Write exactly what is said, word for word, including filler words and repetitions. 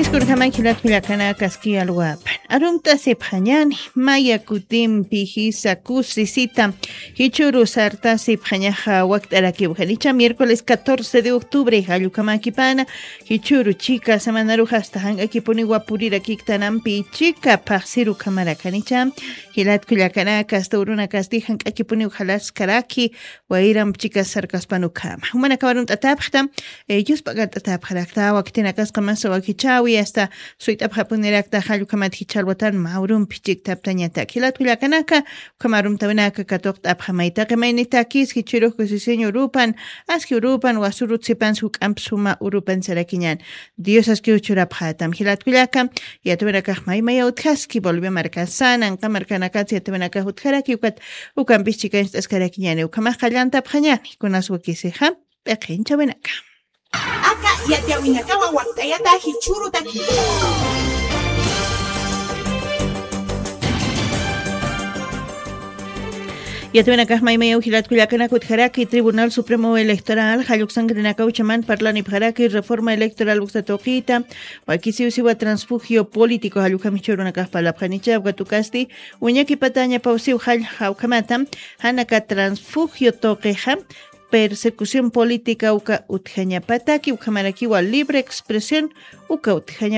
Ashkurkaman kilakpilakana kaski alwapan. Arumta sephañani maya kutim pijisa kusisita hichuru sarta sephañaja waktaraki bujanicha miércoles catorce de octubre hayukamakipana hichuru chica samanaruja hasta hangakipuni wapurira kiktanampi chica paxiru kamarakanicha hilat kulakana kasta uruna kasti hankakipuni ujalas karaki wairam chica sarkaspanukama humana kabarun tatapjta ellos pagat tatapjarakta waktina kasqamasa wakichawi hasta suitapjapunerakta hayukamat hichalwatan maurum pichik taptañata hilat kulakanaka kamarum tawnaka katoqta apjamaita qemainitakis hichiruj kusiseño urupan aski urupan wasurutsipan sukampsuma urupan sarakiñan Dios aski uchurapjatam hilat kulaka yatuwenaka maymaya utkaski volvió marcasanan kamarkanakatsi yatuwenaka utkaraki ukat ukan pichika instaskarakiñani ukamaj qallanta apjañani kunas wakiseja peqincha wenaka Aka yatiawinakawan waqtayata hichurutaki. Yatuwenakaj maymaya ujilat kulakana kutjaraki Tribunal Supremo Electoral hayuksangrinaka uchaman parlani pjaraki reforma electoral uksatoqita wakisi usiwa transfugio político hayukamichurunakaj palapjanicha wakatukasti uñaki pataña pausi ujal hawkamata hanaka transfugio toqeja persecución política uka utjañapataki ukamarakiwa libre expresión uka utjaña